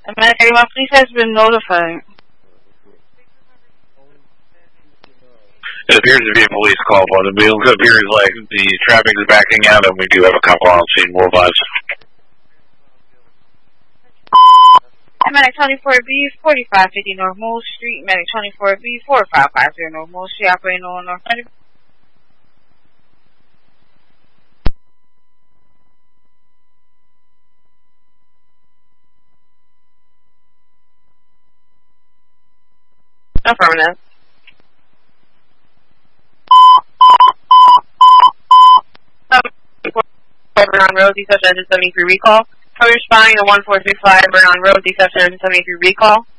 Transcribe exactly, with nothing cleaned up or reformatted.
American thirty-one police has been notified. It appears to be a police call, but it appears like the traffic is backing out, and we do have a couple on scene. We'll advise. Medic twenty-four B, forty-five fifty North Mole Street. Medic twenty-four B, four five five zero North Mole Street, operating on North ninety. Affirmative. Bernard Road, D seven seventy-three recall. I'm responding to one four six five Bernard Road, D seven seventy-three recall.